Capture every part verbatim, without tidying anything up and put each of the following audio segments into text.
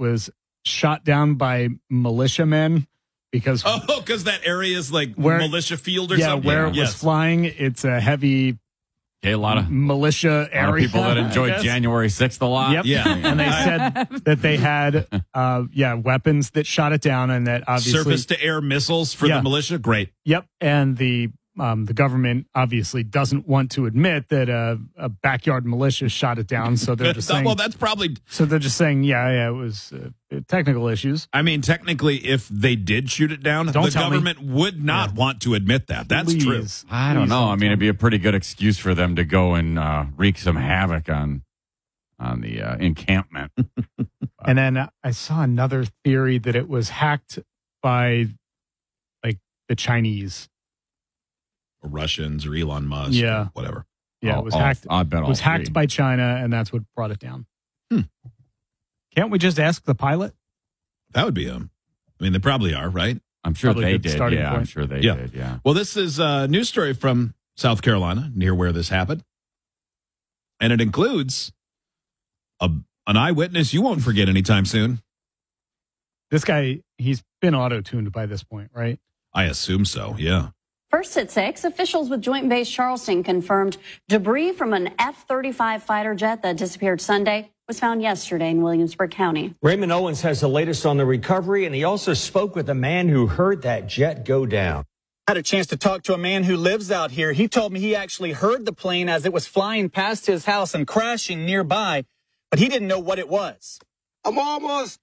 was shot down by militiamen because oh, because that area is like where, militia field or yeah, something. where it yes. was flying, it's a heavy okay, a lot of militia a lot area. of people that enjoyed January sixth a lot. Yep. Yeah. And they said that they had, uh, yeah, weapons that shot it down, and that obviously surface to air missiles for Yeah. the militia. Great. Yep, and the um, the government obviously doesn't want to admit that a, a backyard militia shot it down, so they're just saying. well, that's probably. So they're just saying, yeah, yeah, it was uh, technical issues. I mean, technically, if they did shoot it down, Don't the tell me. government would not Yeah. want to admit that. That's true. Please, I don't please know. I mean, tell it'd be a pretty good excuse for them to go and uh, wreak some havoc on on the uh, encampment. And then I saw another theory that it was hacked by like the Chinese. Or Russians or Elon Musk. Yeah. Or whatever. Yeah, All- it was all- hacked. I bet It all was hacked three. by China, and that's what brought it down. Hmm. Can't we just ask the pilot? That would be them. I mean, they probably are, right? I'm sure Probably they a good did. starting Yeah, I'm point. sure they Yeah. did. Yeah. Well, this is a news story from South Carolina, near where this happened. And it includes a, an eyewitness you won't forget anytime soon. This guy, he's been auto-tuned by this point, right? I assume so, yeah. First at six, officials with Joint Base Charleston confirmed debris from an F thirty-five fighter jet that disappeared Sunday was found yesterday in Williamsburg County. Raymond Owens has the latest on the recovery, and he also spoke with a man who heard that jet go down. I had a chance to talk to a man who lives out here. He told me he actually heard the plane as it was flying past his house and crashing nearby, but he didn't know what it was. I'm almost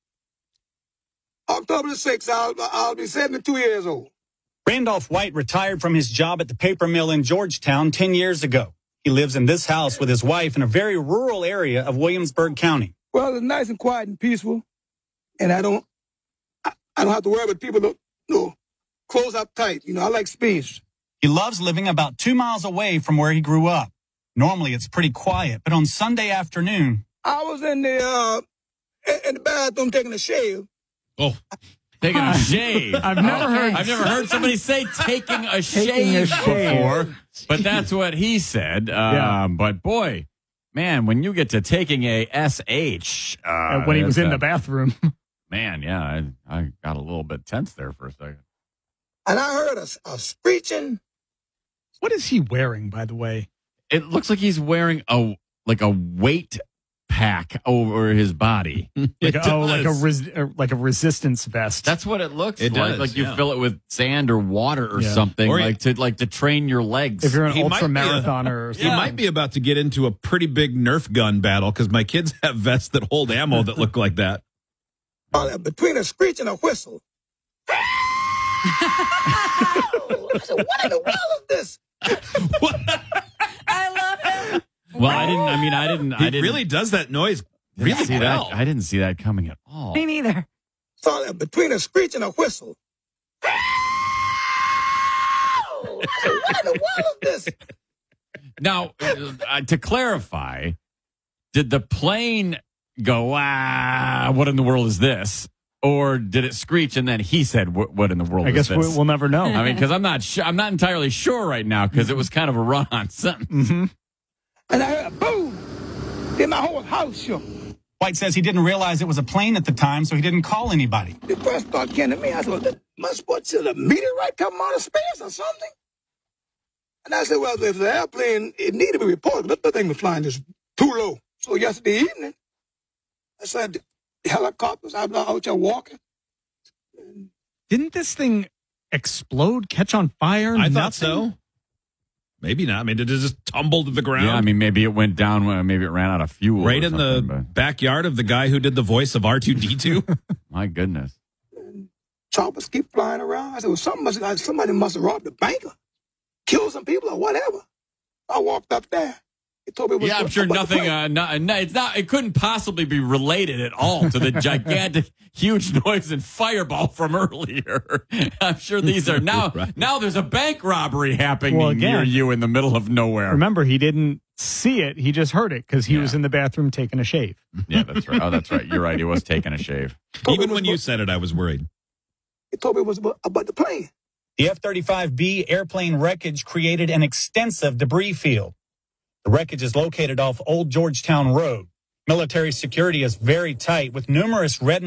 October the sixth. I'll, I'll be seventy-two years old. Randolph White retired from his job at the paper mill in Georgetown ten years ago. He lives in this house with his wife in a very rural area of Williamsburg County. Well, it's nice and quiet and peaceful, and I don't, I, I don't have to worry about people that, you know, close up tight. You know, I like space. He loves living about two miles away from where he grew up. Normally, it's pretty quiet, but on Sunday afternoon, I was in the uh, in- in the bathroom taking a shave. Oh, Taking a shave. I've never heard. I've never heard somebody say taking a Taking a shave shave. before, but that's what he said. Yeah. Um, but boy, man, when you get to taking a S H, uh, Uh, when he was that's in a- the bathroom. man, yeah, I, I got a little bit tense there for a second. And I heard a, a screeching. What is he wearing, by the way? It looks like he's wearing a like a weight pack over his body. Like It a, oh, like a does. res, uh, like a resistance vest. That's what it looks It like. does, like you yeah. fill it with sand or water or Yeah. something, Or you- like to like to train your legs. if you're an He might ultra be a- marathoner or He something. might be about to get into a pretty big Nerf gun battle because my kids have vests that hold ammo that look like that. Uh, between a screech and a whistle. I said, what in the world is this? I love him. well, I didn't. I mean, I didn't. He I didn't really does that noise didn't really see well. that. I didn't see that coming at all. Me neither. So uh, between a screech and a whistle. I said, what in the world is this? Now, uh, to clarify, did the plane go, ah, what in the world is this? Or did it screech and then he said, what, what in the world I is guess this? we, we'll never know. I mean, because I'm not sure. I'm not entirely sure right now because it was kind of a run on sentence. hmm And I heard a boom. Then my whole house shook. White says he didn't realize it was a plane at the time, so he didn't call anybody. The first thought came to me. I said, well, that must what, should a meteorite come out of space or something? And I said, well, if the airplane, it needed to be reported. But the thing was flying just too low. So yesterday evening, I said, the helicopters out, out there walking. Didn't this thing explode, catch on fire? I thought Nothing? so. Maybe not. I mean, did it just tumble to the ground? Yeah, I mean, maybe it went down. uh, Maybe it ran out of fuel. right or in the something, backyard of the guy who did the voice of R two D two. but my goodness. Choppers keep flying around. I said, well, something must, like, somebody must have robbed the bank or killed some people or whatever. I walked up there. He told me it was Yeah, I'm sure about the nothing. plane. Uh, not, no, it's not. It couldn't possibly be related at all to the gigantic, huge noise and fireball from earlier. I'm sure these are now. Right. Now there's a bank robbery happening Well, again, near you in the middle of nowhere. Remember, he didn't see it. He just heard it because he Yeah. was in the bathroom taking a shave. Yeah, that's right. Oh, that's right. You're right. He was taking a shave. Told me Even it was when you about- said it, I was worried. He told me it was about, about the plane. The F thirty-five B airplane wreckage created an extensive debris field. The wreckage is located off Old Georgetown Road. Military security is very tight with numerous red and